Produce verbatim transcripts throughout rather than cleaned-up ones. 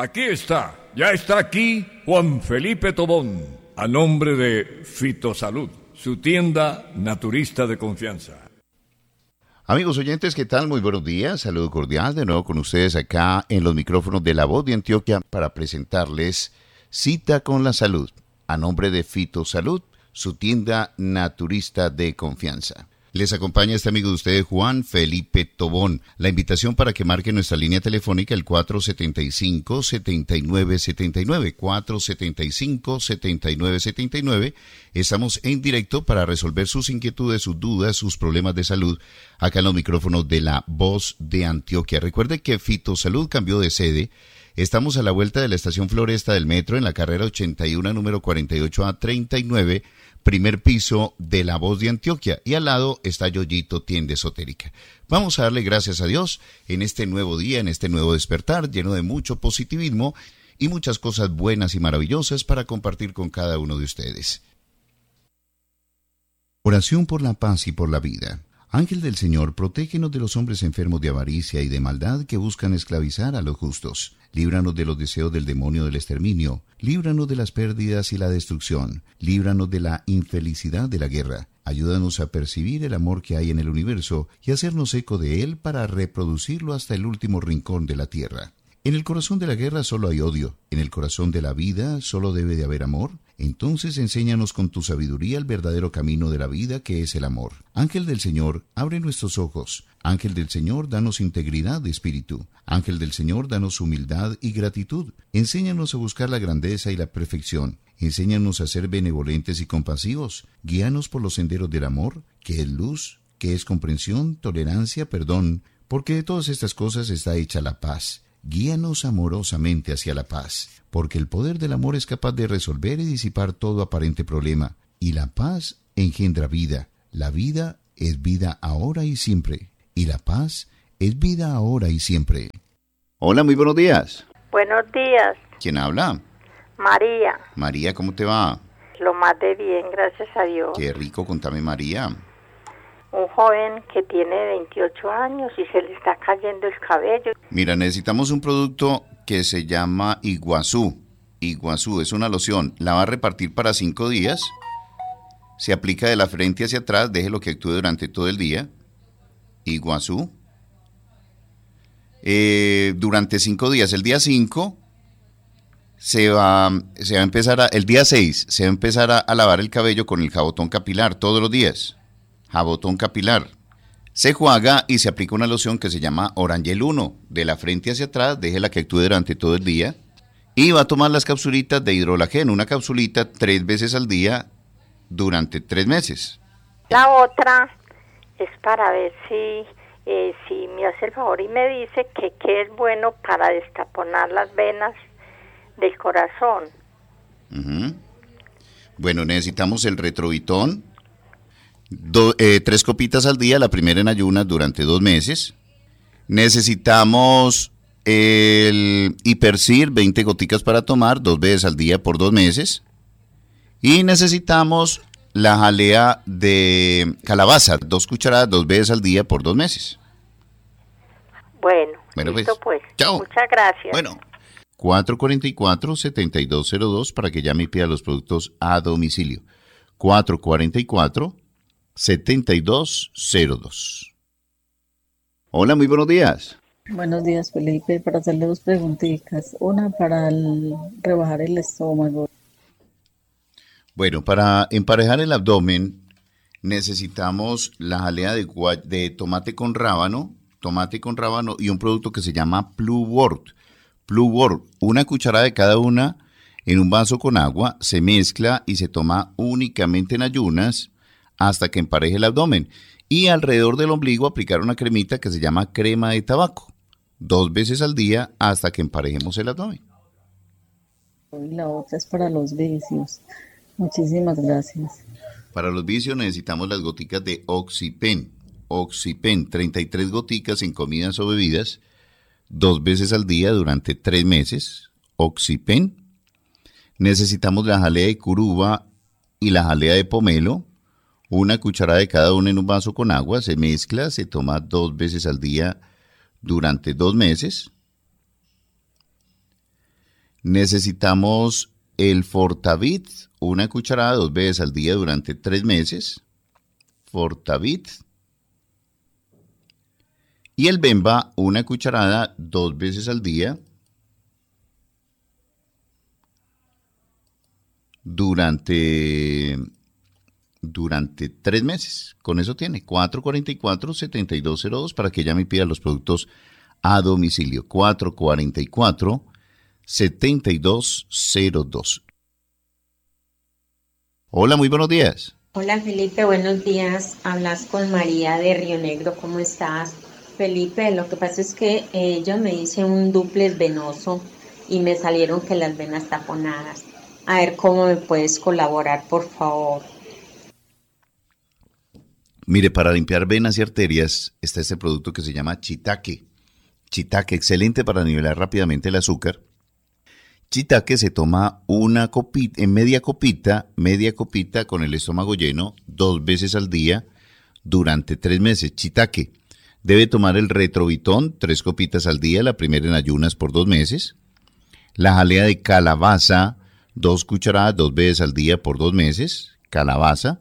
Aquí está, ya está aquí Juan Felipe Tobón, a nombre de Fitosalud, su tienda naturista de confianza. Amigos oyentes, ¿qué tal? Muy buenos días, saludo cordial de nuevo con ustedes acá en los micrófonos de La Voz de Antioquia para presentarles Cita con la Salud, a nombre de Fitosalud, su tienda naturista de confianza. Les acompaña este amigo de ustedes, Juan Felipe Tobón. La invitación para que marque nuestra línea telefónica, el cuatro setenta y cinco, setenta y nueve setenta y nueve, cuatro setenta y cinco, setenta y nueve setenta y nueve. Estamos en directo para resolver sus inquietudes, sus dudas, sus problemas de salud, acá en los micrófonos de La Voz de Antioquia. Recuerde que Fitosalud cambió de sede. Estamos a la vuelta de la estación Floresta del Metro, en la carrera ochenta y uno, número cuarenta y ocho A treinta y nueve, primer piso de La Voz de Antioquia, y al lado está Yoyito Tienda Esotérica. Vamos a darle gracias a Dios en este nuevo día, en este nuevo despertar, lleno de mucho positivismo y muchas cosas buenas y maravillosas para compartir con cada uno de ustedes. Oración por la paz y por la vida. Ángel del Señor, protégenos de los hombres enfermos de avaricia y de maldad que buscan esclavizar a los justos. Líbranos de los deseos del demonio del exterminio. Líbranos de las pérdidas y la destrucción. Líbranos de la infelicidad de la guerra. Ayúdanos a percibir el amor que hay en el universo y hacernos eco de él para reproducirlo hasta el último rincón de la tierra. En el corazón de la guerra solo hay odio. En el corazón de la vida solo debe de haber amor. Entonces enséñanos con tu sabiduría el verdadero camino de la vida, que es el amor. Ángel del Señor, abre nuestros ojos. Ángel del Señor, danos integridad de espíritu. Ángel del Señor, danos humildad y gratitud. Enséñanos a buscar la grandeza y la perfección. Enséñanos a ser benevolentes y compasivos. Guíanos por los senderos del amor, que es luz, que es comprensión, tolerancia, perdón, porque de todas estas cosas está hecha la paz. Guíanos amorosamente hacia la paz, porque el poder del amor es capaz de resolver y disipar todo aparente problema, y la paz engendra vida. La vida es vida ahora y siempre, y la paz es vida ahora y siempre. Hola, muy buenos días. Buenos días. ¿Quién habla? María. María, ¿cómo te va? Lo más de bien, gracias a Dios. Qué rico, contame, María. Un joven que tiene veintiocho años y se le está cayendo el cabello. Mira, necesitamos un producto que se llama Iguazú. Iguazú es una loción. La va a repartir para cinco días. Se aplica de la frente hacia atrás. Déjelo que actúe durante todo el día. Iguazú. Eh, durante cinco días. El día cinco se va, se va a empezar a... El día seis se va a empezar a, a lavar el cabello con el jabotón capilar todos los días. Jabotón capilar. Se juega y se aplica una loción que se llama Orangel uno. De la frente hacia atrás, déjela que actúe durante todo el día. Y va a tomar las capsulitas de hidrolagén, una capsulita tres veces al día durante tres meses. La otra es para ver si, eh, si me hace el favor y me dice que qué es bueno para destaponar las venas del corazón. Uh-huh. Bueno, necesitamos el retrovitón. Do, eh, tres copitas al día, la primera en ayunas durante dos meses. Necesitamos el Hipercir, veinte goticas para tomar, dos veces al día por dos meses. Y necesitamos la jalea de calabaza, dos cucharadas, dos veces al día por dos meses. Bueno, bueno listo pues. pues. Chao. Muchas gracias. Bueno, cuatro cuatro cuatro, siete dos cero dos para que llame y pida los productos a domicilio. cuatro cuatro cuatro, setenta y dos cero dos. Hola, muy buenos días. Buenos días, Felipe. Para hacerle dos preguntitas. Una para el, rebajar el estómago. Bueno, para emparejar el abdomen necesitamos la jalea de, de tomate con rábano, tomate con rábano y un producto que se llama Pluwort. Pluwort, una cucharada de cada una en un vaso con agua, se mezcla y se toma únicamente en ayunas hasta que empareje el abdomen. Y alrededor del ombligo aplicar una cremita que se llama crema de tabaco. Dos veces al día hasta que emparejemos el abdomen. Y la otra es para los vicios. Muchísimas gracias. Para los vicios necesitamos las goticas de Oxypen. Oxypen, treinta y tres goticas en comidas o bebidas, dos veces al día durante tres meses. Oxypen. Necesitamos la jalea de curuba y la jalea de pomelo. Una cucharada de cada una en un vaso con agua, se mezcla, se toma dos veces al día durante dos meses. Necesitamos el Fortavit, una cucharada dos veces al día durante tres meses. Fortavit. Y el Bemba, una cucharada dos veces al día durante, durante tres meses. Con eso tiene cuatro cuatro cuatro, siete dos cero dos para que llame y pida los productos a domicilio. cuatro cuatro cuatro, siete dos cero dos. Hola, muy buenos días. Hola Felipe, buenos días. Hablas con María de Río Negro. ¿Cómo estás? Felipe, lo que pasa es que eh, yo me hice un dúplex venoso y me salieron que las venas taponadas. A ver cómo me puedes colaborar, por favor. Mire, para limpiar venas y arterias está este producto que se llama Chitaque. Chitaque, excelente para nivelar rápidamente el azúcar. Chitaque se toma una copita, en media copita, media copita con el estómago lleno, dos veces al día durante tres meses. Chitaque. Debe tomar el Retrovitón, tres copitas al día, la primera en ayunas por dos meses. La jalea de calabaza, dos cucharadas, dos veces al día por dos meses, calabaza.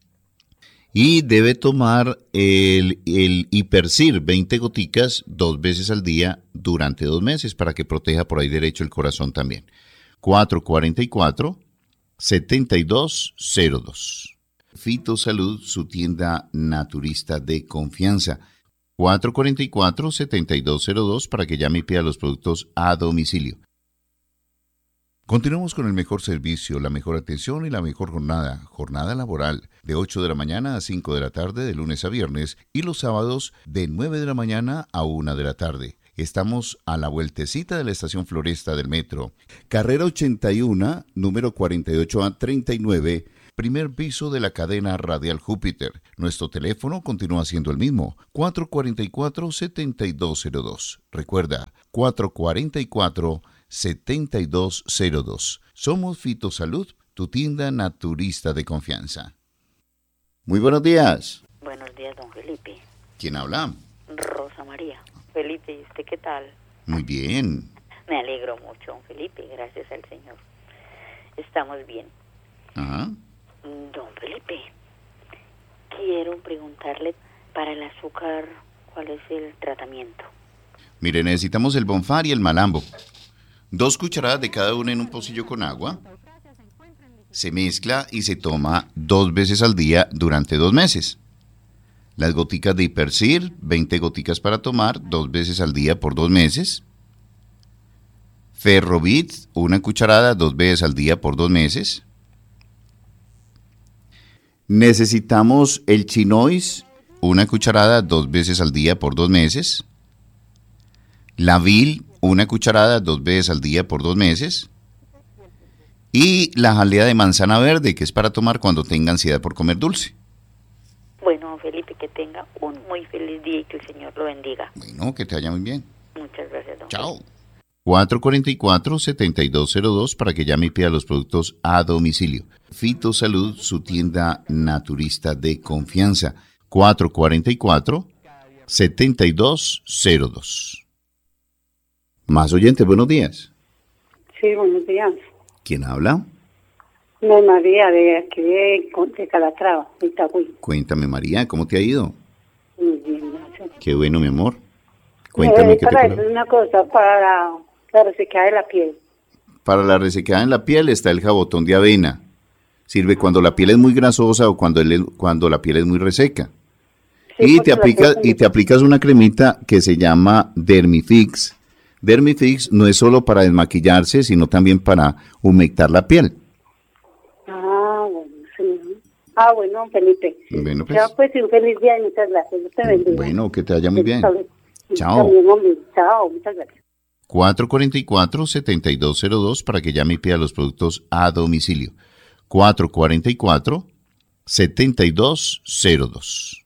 Y debe tomar el, el Hipercir, veinte goticas, dos veces al día durante dos meses para que proteja por ahí derecho el corazón también. cuatro cuatro cuatro, siete dos cero dos. Fitosalud, su tienda naturista de confianza. cuatro cuatro cuatro, siete dos cero dos para que llame y pida los productos a domicilio. Continuamos con el mejor servicio, la mejor atención y la mejor jornada. Jornada laboral de ocho de la mañana a cinco de la tarde de lunes a viernes y los sábados de nueve de la mañana a una de la tarde. Estamos a la vueltecita de la estación Floresta del metro. Carrera ochenta y uno, número cuarenta y ocho A treinta y nueve, primer piso de la cadena Radial Júpiter. Nuestro teléfono continúa siendo el mismo, cuatro cuatro cuatro, siete dos cero dos. Recuerda, cuatro cuatro cuatro, siete dos cero dos. Somos Fitosalud, tu tienda naturista de confianza. Muy buenos días. Buenos días, don Felipe. ¿Quién habla? Rosa María. Felipe, ¿y usted qué tal? Muy bien. Me alegro mucho, don Felipe, gracias al Señor. Estamos bien. Ajá. Don Felipe, quiero preguntarle para el azúcar, ¿cuál es el tratamiento? Mire, necesitamos el Bonfar y el Malambo. Dos cucharadas de cada una en un pocillo con agua. Se mezcla y se toma dos veces al día durante dos meses. Las goticas de Hipercir, veinte goticas para tomar, dos veces al día por dos meses. Ferrovit, una cucharada, dos veces al día por dos meses. Necesitamos el Chinois, una cucharada, dos veces al día por dos meses. La Vil, una cucharada, dos veces al día por dos meses. Y la jalea de manzana verde, que es para tomar cuando tenga ansiedad por comer dulce. Bueno, don Felipe, que tenga un muy feliz día y que el Señor lo bendiga. Bueno, que te vaya muy bien. Muchas gracias, don Chao. Felipe. cuatro cuatro cuatro, siete dos cero dos para que llame y pida los productos a domicilio. Fitosalud, su tienda naturista de confianza. cuatro cuatro cuatro, siete dos cero dos. Más oyentes, buenos días. Sí, buenos días. ¿Quién habla? No, María, de aquí de, de Calatrava, de Itagüí. Cuéntame, María, ¿cómo te ha ido? Muy bien, gracias. Qué bueno, mi amor. Cuéntame eh, qué para te eso colabora. una cosa, para la resequedad de la piel. Para la resequedad en la piel está el jabotón de avena. Sirve cuando la piel es muy grasosa o cuando, el, cuando la piel es muy reseca. Sí, y, porque te la aplicas, piel y te aplicas una cremita que se llama Dermifix. Dermifix no es solo para desmaquillarse, sino también para humectar la piel. Ah, bueno, sí. Ah, bueno, Felipe. Bueno, pues. Ya, pues, un feliz día y muchas gracias. Dios te bendiga. Bueno, que te vaya muy bien. Sí, Chao. también, hombre. Chao, muchas gracias. cuatro cuatro cuatro, siete dos cero dos para que llame y pida los productos a domicilio. cuatro cuatro cuatro, siete dos cero dos.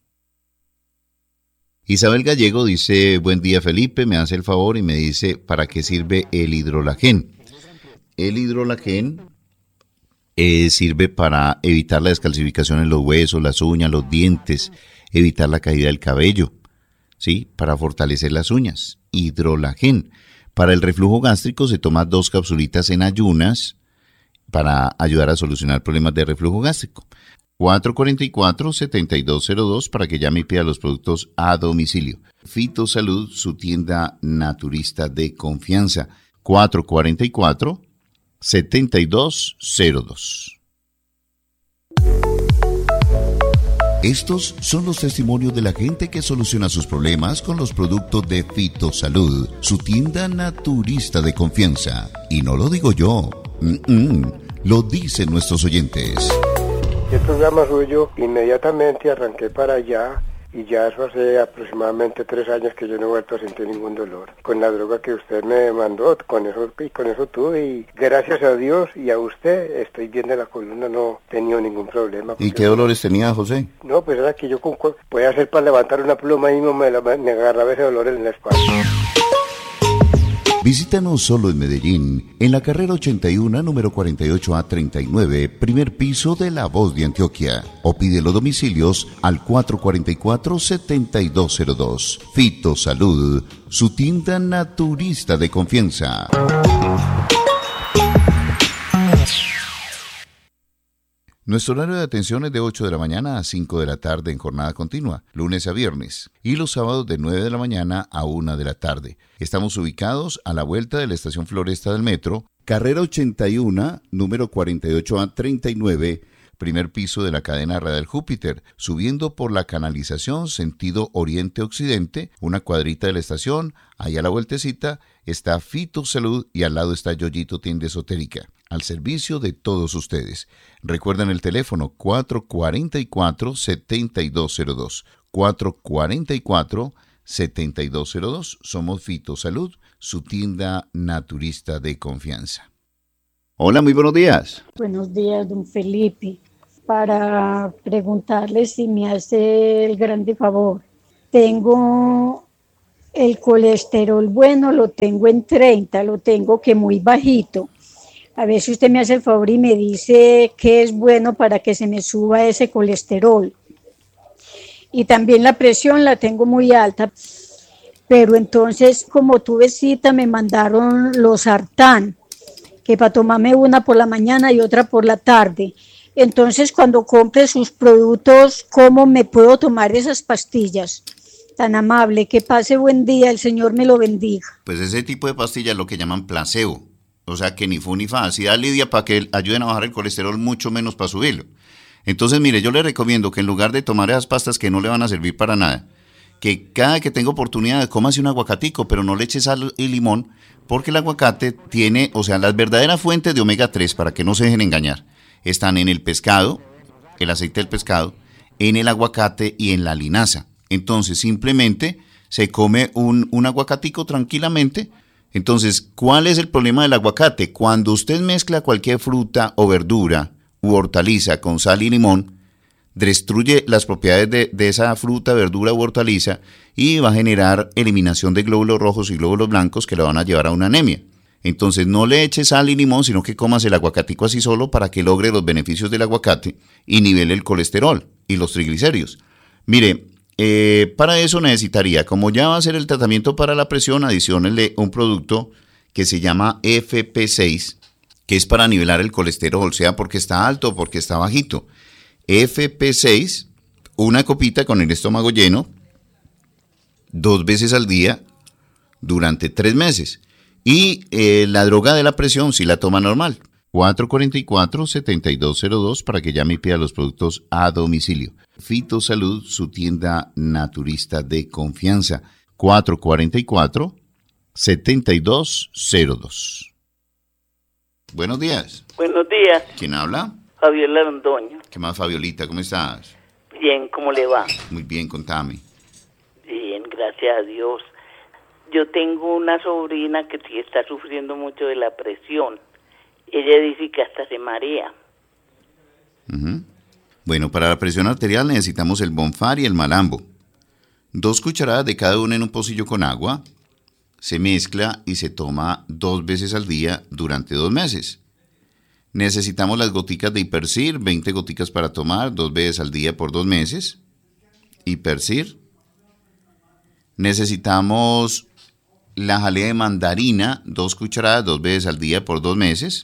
Isabel Gallego dice, buen día Felipe, me hace el favor y me dice, ¿para qué sirve el hidrolagén? El hidrolagén eh, sirve para evitar la descalcificación en los huesos, las uñas, los dientes, evitar la caída del cabello, ¿sí? Para fortalecer las uñas. Hidrolagén. Para el reflujo gástrico se toma dos capsulitas en ayunas para ayudar a solucionar problemas de reflujo gástrico. cuatro cuatro cuatro, siete dos cero dos para que llame y pida los productos a domicilio. Fitosalud, su tienda naturista de confianza. cuatro cuatro cuatro, siete dos cero dos. Estos son los testimonios de la gente que soluciona sus problemas con los productos de Fitosalud, su tienda naturista de confianza. Y no lo digo yo, Mm-mm. lo dicen nuestros oyentes. El programa suyo, inmediatamente arranqué para allá y ya eso hace aproximadamente tres años que yo no he vuelto a sentir ningún dolor. Con la droga que usted me mandó, con eso y con eso tuve y gracias a Dios y a usted estoy bien de la columna, no he tenido ningún problema. ¿Y qué dolores tenía, José? No, pues era que yo con, podía hacer para levantar una pluma y no me, la, me agarraba ese dolor en la espalda. Visítanos solo en Medellín, en la carrera ochenta y uno, número cuarenta y ocho A treinta y nueve, primer piso de La Voz de Antioquia. O pide los domicilios al cuatro cuatro cuatro, siete dos cero dos. Fitosalud, su tienda naturista de confianza. Nuestro horario de atención es de ocho de la mañana a cinco de la tarde en jornada continua, lunes a viernes, y los sábados de nueve de la mañana a una de la tarde. Estamos ubicados a la vuelta de la estación Floresta del Metro, carrera ochenta y uno, número cuarenta y ocho A treinta y nueve, primer piso de la cadena radial Júpiter, subiendo por la canalización sentido oriente-occidente, una cuadrita de la estación, ahí a la vueltecita está Fitosalud y al lado está Yoyito Tienda Esotérica, al servicio de todos ustedes. Recuerden el teléfono cuatro cuatro cuatro, siete dos cero dos, cuatro cuatro cuatro, siete dos cero dos. Somos Fitosalud, su tienda naturista de confianza. Hola, muy buenos días. Buenos días, don Felipe. Para preguntarle si me hace el grande favor. Tengo el colesterol bueno, lo tengo en treinta, lo tengo que muy bajito. A ver si usted me hace el favor y me dice qué es bueno para que se me suba ese colesterol. Y también la presión la tengo muy alta. Pero entonces, como tuve cita, me mandaron los Sartán, que para tomarme una por la mañana y otra por la tarde. Entonces, cuando compre sus productos, ¿cómo me puedo tomar esas pastillas? Tan amable, que pase buen día, el Señor me lo bendiga. Pues ese tipo de pastillas es lo que llaman placebo. O sea, que ni fu ni fa, así da lidia para que ayuden a bajar el colesterol, mucho menos para subirlo. Entonces, mire, yo le recomiendo que en lugar de tomar esas pastas que no le van a servir para nada, que cada que tenga oportunidad cómase un aguacatico, pero no le eche sal y limón, porque el aguacate tiene, o sea, las verdaderas fuentes de omega tres, para que no se dejen engañar, están en el pescado, el aceite del pescado, en el aguacate y en la linaza. Entonces, simplemente se come un, un aguacatico tranquilamente. Entonces, ¿cuál es el problema del aguacate? Cuando usted mezcla cualquier fruta o verdura u hortaliza con sal y limón, destruye las propiedades de, de esa fruta, verdura u hortaliza y va a generar eliminación de glóbulos rojos y glóbulos blancos que le van a llevar a una anemia. Entonces, no le eche sal y limón, sino que comas el aguacatico así solo para que logre los beneficios del aguacate y nivele el colesterol y los triglicéridos. Mire, Eh, para eso necesitaría, como ya va a ser el tratamiento para la presión, adiciónele un producto que se llama F P seis, que es para nivelar el colesterol, sea porque está alto o porque está bajito. F P seis, una copita con el estómago lleno, dos veces al día, durante tres meses. Y eh, la droga de la presión si la toma normal. cuatro cuatro cuatro, siete dos cero dos para que llame y pida los productos a domicilio. Fitosalud, su tienda naturista de confianza. cuatro cuatro cuatro, siete dos cero dos. Buenos días. Buenos días. ¿Quién habla? Javier Londoño. ¿Qué más, Fabiolita? ¿Cómo estás? Bien, ¿cómo le va? Muy bien, contame. Bien, gracias a Dios. Yo tengo una sobrina que sí está sufriendo mucho de la presión. Ella dice que hasta se marea. Uh-huh. Bueno, para la presión arterial necesitamos el Bonfar y el Malambo. Dos cucharadas de cada una en un pocillo con agua. Se mezcla y se toma dos veces al día durante dos meses. Necesitamos las goticas de Hipercir, veinte goticas para tomar dos veces al día por dos meses. Hipercir. Necesitamos la jalea de mandarina, dos cucharadas, dos veces al día por dos meses.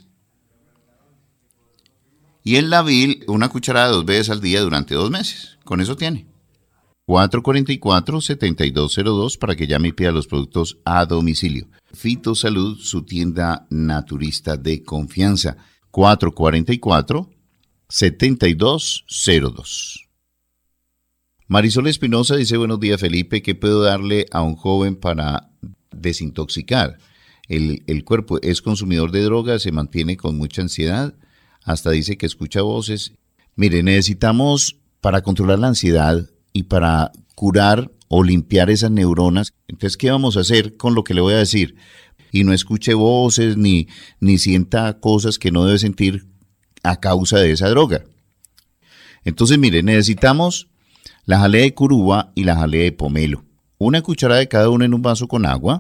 Y el Lavil, una cucharada dos veces al día durante dos meses. Con eso tiene. cuatro cuatro cuatro, siete dos cero dos para que llame y pida los productos a domicilio. Fitosalud, su tienda naturista de confianza. cuatro cuatro cuatro, siete dos cero dos. Marisol Espinosa dice, buenos días Felipe, ¿qué puedo darle a un joven para desintoxicar? El, el cuerpo es consumidor de drogas, se mantiene con mucha ansiedad, hasta dice que escucha voces. Mire, necesitamos para controlar la ansiedad y para curar o limpiar esas neuronas. Entonces, ¿qué vamos a hacer con lo que le voy a decir? Y no escuche voces ni, ni sienta cosas que no debe sentir a causa de esa droga. Entonces, mire, necesitamos la jalea de curuba y la jalea de pomelo. Una cucharada de cada una en un vaso con agua.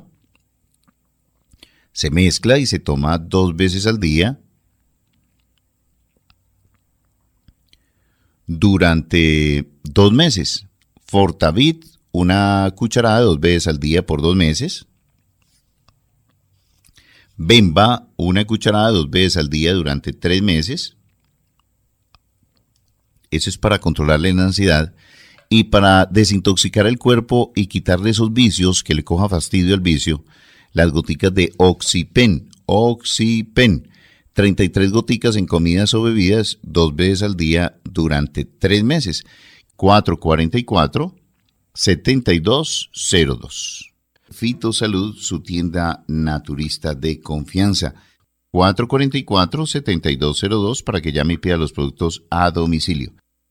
Se mezcla y se toma dos veces al día durante dos meses. Fortavit, una cucharada dos veces al día por dos meses. Bemba, una cucharada dos veces al día durante tres meses. Eso es para controlar la ansiedad y para desintoxicar el cuerpo y quitarle esos vicios que le coja fastidio al vicio. Las goticas de Oxypen, Oxypen, treinta y tres goticas en comidas o bebidas dos veces al día durante tres meses. cuatro cuatro cuatro, siete dos cero dos. Fitosalud, su tienda naturista de confianza. cuatro cuatro cuatro, siete dos cero dos para que llame y pida los productos a domicilio.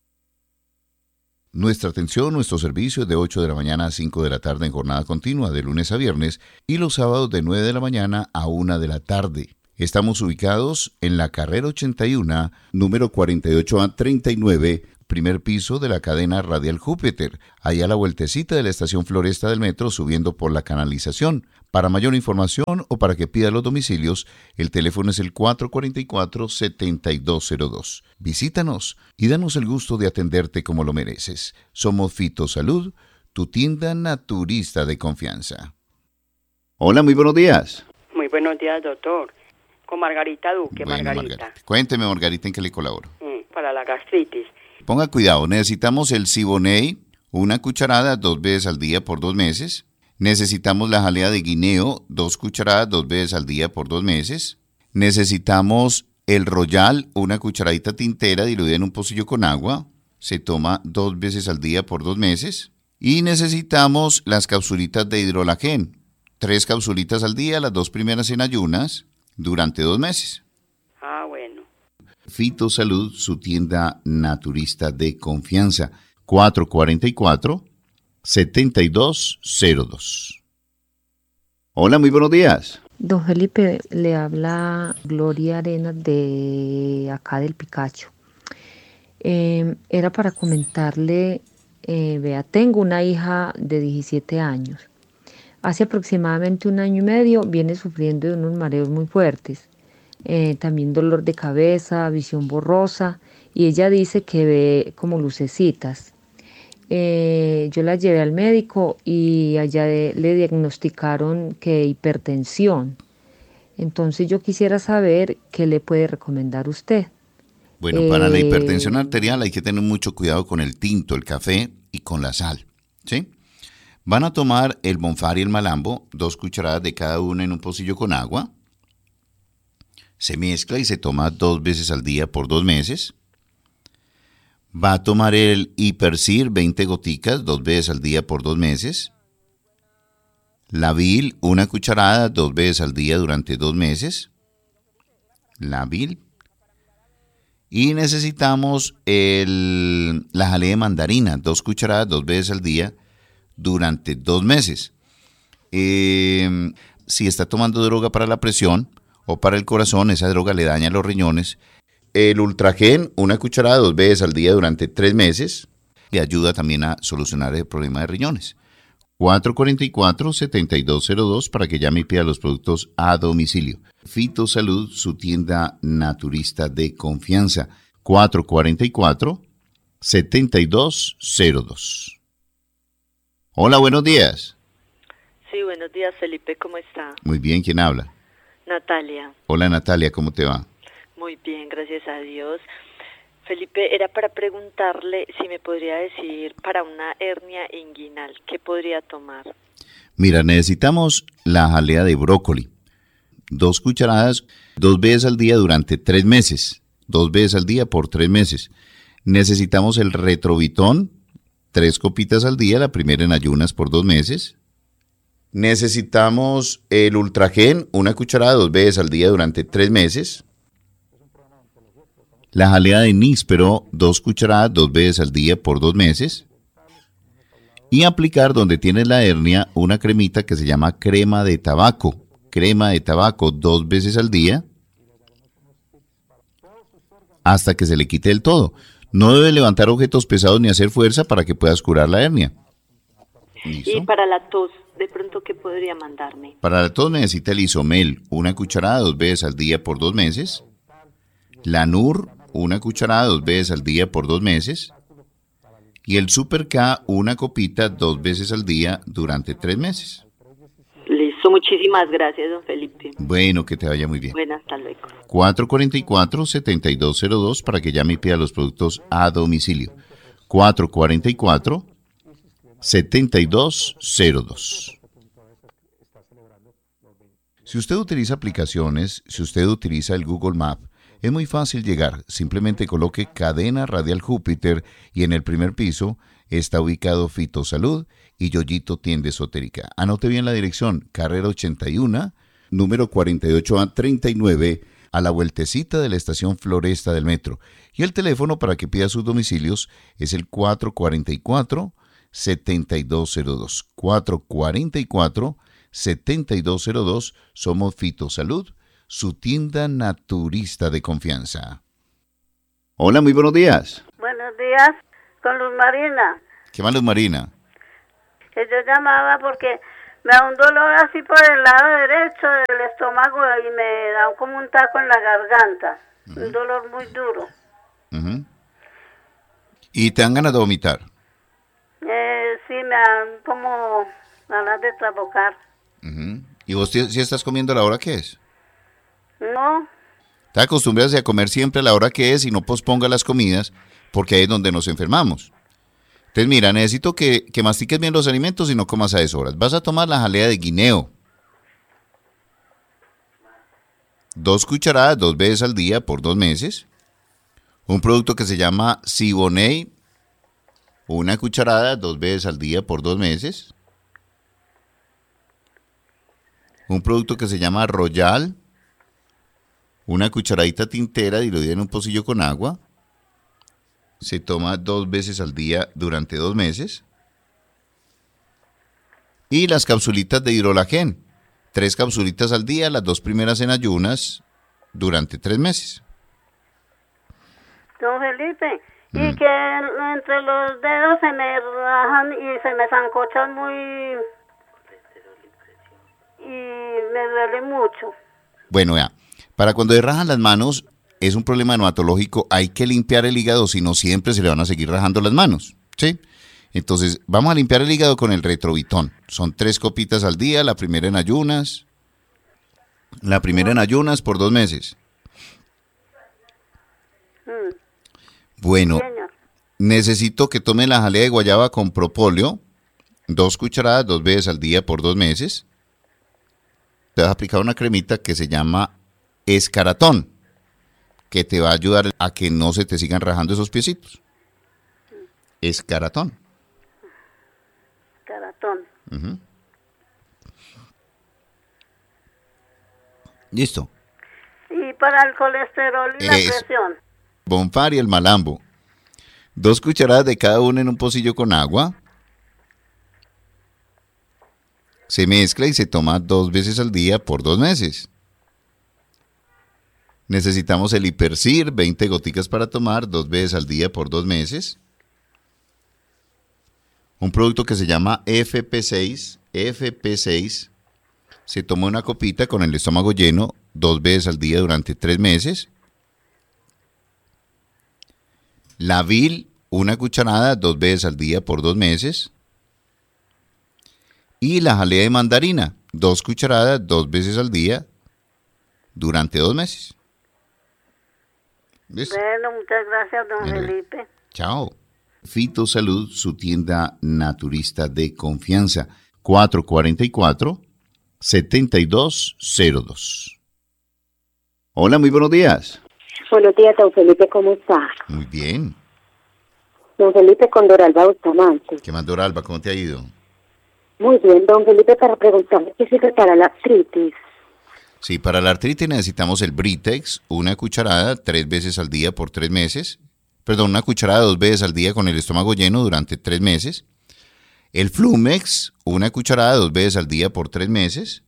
Nuestra atención, nuestro servicio es de ocho de la mañana a cinco de la tarde en jornada continua, de lunes a viernes, y los sábados de nueve de la mañana a una de la tarde. Estamos ubicados en la carrera ochenta y uno, número cuarenta y ocho A treinta y nueve, primer piso de la cadena Radial Júpiter, allá a la vueltecita de la estación Floresta del Metro, subiendo por la canalización. Para mayor información o para que pida los domicilios, el teléfono es el cuatro cuatro cuatro, siete dos cero dos. Visítanos y danos el gusto de atenderte como lo mereces. Somos Fitosalud, tu tienda naturista de confianza. Hola, muy buenos días. Muy buenos días, doctor. Con Margarita Duque, bueno, Margarita. Margarita. Cuénteme, Margarita, ¿en qué le colaboro? Mm, para la gastritis. Ponga cuidado, necesitamos el Siboney, una cucharada dos veces al día por dos meses. Necesitamos la jalea de guineo, dos cucharadas dos veces al día por dos meses. Necesitamos el Royal, una cucharadita tintera diluida en un pocillo con agua. Se toma dos veces al día por dos meses. Y necesitamos las capsulitas de hidrolagen, tres capsulitas al día, las dos primeras en ayunas, durante dos meses. Ah, bueno. Fitosalud, su tienda naturista de confianza. cuatro cuatro cuatro, siete dos cero dos. Hola, muy buenos días. Don Felipe, le habla Gloria Arenas de acá del Picacho. Eh, era para comentarle, eh, vea, tengo una hija de diecisiete años. Hace aproximadamente un año y medio viene sufriendo de unos mareos muy fuertes. Eh, también dolor de cabeza, visión borrosa, y ella dice que ve como lucecitas. Eh, yo la llevé al médico y allá de, le diagnosticaron que hipertensión. Entonces yo quisiera saber qué le puede recomendar usted. Bueno, eh, para la hipertensión arterial hay que tener mucho cuidado con el tinto, el café y con la sal, ¿sí? Van a tomar el Bonfar y el Malambo, dos cucharadas de cada una en un pocillo con agua. Se mezcla y se toma dos veces al día por dos meses. Va a tomar el Hipercir, veinte goticas, dos veces al día por dos meses. Lavil, una cucharada, dos veces al día durante dos meses. Lavil. Y necesitamos el, la jalea de mandarina, dos cucharadas, dos veces al día durante dos meses. Eh, si está tomando droga para la presión o para el corazón, esa droga le daña los riñones. El Ultragen, una cucharada dos veces al día durante tres meses, le ayuda también a solucionar el problema de riñones. cuatro cuatro cuatro, siete dos cero dos para que llame y pida los productos a domicilio. Fitosalud, su tienda naturista de confianza. cuatro cuatro cuatro, siete dos cero dos. Hola, buenos días. Sí, buenos días, Felipe, ¿cómo está? Muy bien, ¿quién habla? Natalia. Hola Natalia, ¿cómo te va? Muy bien, gracias a Dios. Felipe, era para preguntarle si me podría decir para una hernia inguinal, ¿qué podría tomar? Mira, necesitamos la jalea de brócoli. Dos cucharadas, dos veces al día durante tres meses. Dos veces al día por tres meses. Necesitamos el retrovitón, tres copitas al día, la primera en ayunas por dos meses. Necesitamos el ultragen, una cucharada dos veces al día durante tres meses. La jalea de níspero, dos cucharadas dos veces al día por dos meses. Y aplicar donde tienes la hernia una cremita que se llama crema de tabaco. Crema de tabaco dos veces al día hasta que se le quite del todo. No debe levantar objetos pesados ni hacer fuerza para que puedas curar la hernia. ¿Listo? Y para la tos, de pronto, ¿qué podría mandarme? Para la tos necesita el isomel, una cucharada dos veces al día por dos meses. La Nur, una cucharada dos veces al día por dos meses. Y el Super K, una copita dos veces al día durante tres meses. Listo, muchísimas gracias, don Felipe. Bueno, que te vaya muy bien. Bueno, hasta luego. cuatro cuatro cuatro, siete dos cero dos para que llame y pida los productos a domicilio. cuatro cuatro cuatro, siete dos cero dos. Si usted utiliza aplicaciones, si usted utiliza el Google Map, es muy fácil llegar. Simplemente coloque Cadena Radial Júpiter y en el primer piso está ubicado Fitosalud y Yoyito Tienda Esotérica. Anote bien la dirección, carrera ochenta y uno, número cuarenta y ocho A treinta y nueve, a la vueltecita de la estación Floresta del metro. Y el teléfono para que pida sus domicilios es el cuatro cuatro cuatro, siete dos cero dos. cuatro cuatro cuatro, siete dos cero dos. Somos Fitosalud, su tienda naturista de confianza. Hola, muy buenos días. Buenos días, con Luz Marina. ¿Qué más, Luz Marina? Que yo llamaba porque me da un dolor así por el lado derecho del estómago y me da como un taco en la garganta. Uh-huh. Un dolor muy duro. Uh-huh. ¿Y te dan ganas de vomitar? Eh, sí, me dan como ganas de trabocar. Uh-huh. ¿Y vos si sí estás comiendo a la hora que es? No. Te acostumbras a comer siempre a la hora que es y no posponga las comidas porque ahí es donde nos enfermamos. Entonces, mira, necesito que, que mastiques bien los alimentos y no comas a deshoras. Vas a tomar la jalea de guineo. Dos cucharadas dos veces al día por dos meses. Un producto que se llama Siboney. Una cucharada dos veces al día por dos meses. Un producto que se llama Royal. Una cucharadita tintera diluida en un pocillo con agua. Se toma dos veces al día durante dos meses. Y las capsulitas de hidrolagen. Tres capsulitas al día, las dos primeras en ayunas, durante tres meses. Don Felipe, mm. y que entre los dedos se me rajan y se me zancochan muy... y me duele mucho. Bueno, vea, para cuando se rajan las manos... es un problema hematológico, hay que limpiar el hígado, si no siempre se le van a seguir rajando las manos, ¿sí? Entonces, vamos a limpiar el hígado con el retrovitón. Son tres copitas al día, la primera en ayunas. La primera en ayunas por dos meses. Bueno, necesito que tome la jalea de guayaba con propóleo, dos cucharadas, dos veces al día por dos meses. Te vas a aplicar una cremita que se llama Escaratón, que te va a ayudar a que no se te sigan rajando esos piecitos. Escaratón. Escaratón. Uh-huh. Listo. Y para el colesterol y la es presión. Bonfar y el malambo. Dos cucharadas de cada una en un pocillo con agua. Se mezcla y se toma dos veces al día por dos meses. Necesitamos el Hipercir, veinte goticas para tomar dos veces al día por dos meses. Un producto que se llama F P seis. F P seis. Se toma una copita con el estómago lleno dos veces al día durante tres meses. Lavil, una cucharada dos veces al día por dos meses. Y la jalea de mandarina, dos cucharadas, dos veces al día, durante dos meses. ¿Ves? Bueno, muchas gracias, don Bueno, Felipe. Chao. Fitosalud, su tienda naturista de confianza. cuatro cuatro cuatro, siete dos cero dos. Hola, muy buenos días. Buenos días, don Felipe, ¿cómo está? Muy bien. Don Felipe con Doralba Bustamante. ¿Qué más, Doralba? ¿Cómo te ha ido? Muy bien, don Felipe, para preguntarle qué sirve para la artritis. Sí, para la artritis necesitamos el Britex, una cucharada tres veces al día por tres meses. Perdón, una cucharada dos veces al día con el estómago lleno durante tres meses. El Flumex, una cucharada dos veces al día por tres meses.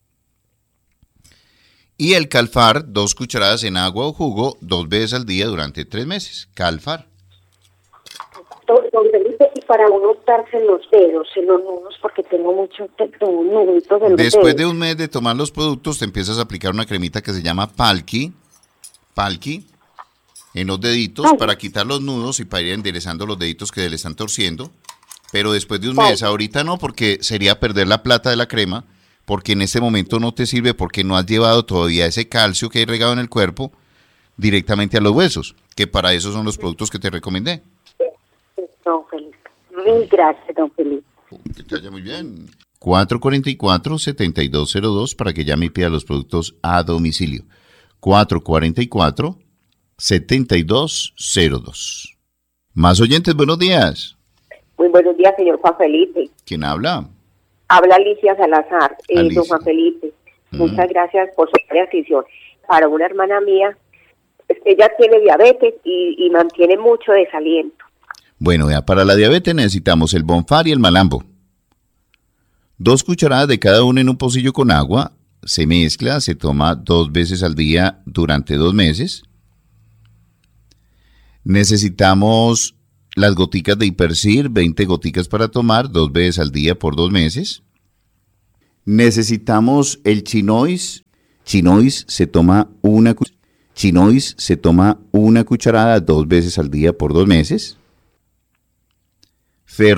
Y el Calfar, dos cucharadas en agua o jugo, dos veces al día durante tres meses. Calfar. Don, don Felipe, y para uno untarse en los dedos, en los nudos, porque tengo muchos nuditos en los Después dedos. de un mes de tomar los productos, te empiezas a aplicar una cremita que se llama Palki, Palki, en los deditos, Ay. para quitar los nudos y para ir enderezando los deditos que le están torciendo. Pero después de un Ay. mes, ahorita no, porque sería perder la plata de la crema, porque en este momento no te sirve, porque no has llevado todavía ese calcio que hay regado en el cuerpo directamente a los huesos, que para eso son los productos que te recomendé. Don Felipe, mil gracias, don Felipe. Que te vaya muy bien. cuatro cuatro cuatro, siete dos cero dos para que llame y pida los productos a domicilio. cuatro cuatro cuatro, siete dos cero dos. Más oyentes, buenos días. Muy buenos días, señor Juan Felipe. ¿Quién habla? Habla Alicia Salazar, eh, Alicia. don Juan Felipe. Mm. Muchas gracias por su atención. Para una hermana mía, ella tiene diabetes y, y mantiene mucho desaliento. Bueno, ya para la diabetes necesitamos el Bonfar y el Malambo. Dos cucharadas de cada uno en un pocillo con agua. Se mezcla, se toma dos veces al día durante dos meses. Necesitamos las goticas de Hipercir, veinte goticas para tomar dos veces al día por dos meses. Necesitamos el Chinois. Chinois se toma una, Chinois se toma una cucharada dos veces al día por dos meses. Fer